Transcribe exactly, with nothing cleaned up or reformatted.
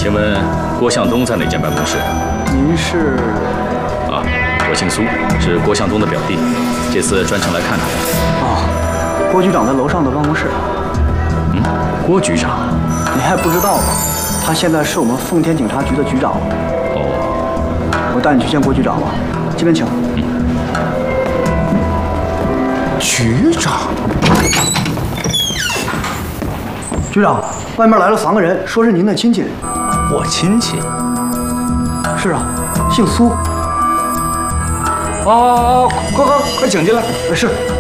请问郭向东在哪间办公室？ 您是？ 啊，我姓苏，是郭向东的表弟，这次专程来看他。 哦，郭局长在楼上的办公室。 嗯，郭局长， 你还不知道吧？他现在是我们奉天警察局的局长了。 哦， 我带你去见郭局长吧，这边请。 嗯。 局长。 局长，外面来了三个人，说是您的亲戚。 我亲戚？ 是啊，姓苏。 哦哦哦，快快快请进来！ 是。